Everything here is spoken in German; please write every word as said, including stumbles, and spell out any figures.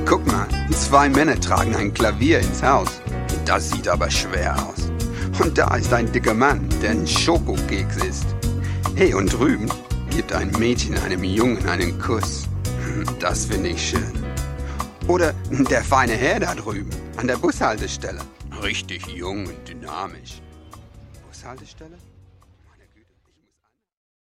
Guck mal, zwei Männer tragen ein Klavier ins Haus. Das sieht aber schwer aus. Und da ist ein dicker Mann, der ein Schokokeks isst. Hey, und drüben gibt ein Mädchen einem Jungen einen Kuss. Das finde ich schön. Oder der feine Herr da drüben, an der Bushaltestelle. Richtig jung und dynamisch. Bushaltestelle?